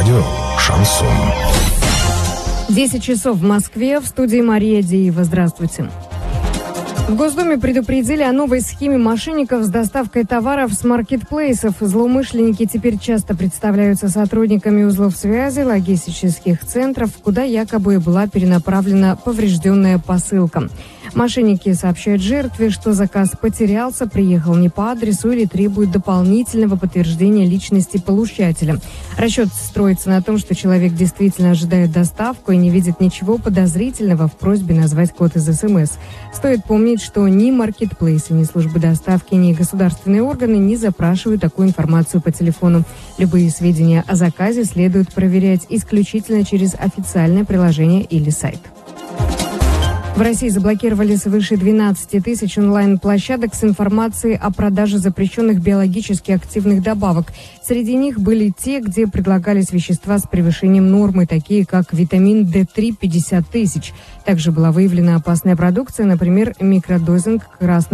Радио «Шансон». 10 часов в Москве. В студии Мария Деева. Здравствуйте. В Госдуме предупредили о новой схеме мошенников с доставкой товаров с маркетплейсов. Злоумышленники теперь часто представляются сотрудниками узлов связи, логистических центров, куда якобы была перенаправлена поврежденная посылка. Мошенники сообщают жертве, что заказ потерялся, приехал не по адресу или требует дополнительного подтверждения личности получателя. Расчет строится на том, что человек действительно ожидает доставку и не видит ничего подозрительного в просьбе назвать код из СМС. Стоит помнить, что ни маркетплейсы, ни службы доставки, ни государственные органы не запрашивают такую информацию по телефону. Любые сведения о заказе следует проверять исключительно через официальное приложение или сайт. В России заблокировали свыше 12 тысяч онлайн-площадок с информацией о продаже запрещенных биологически активных добавок. Среди них были те, где предлагались вещества с превышением нормы, такие как витамин D3 50 тысяч. Также была выявлена опасная продукция, например, микродозинг красного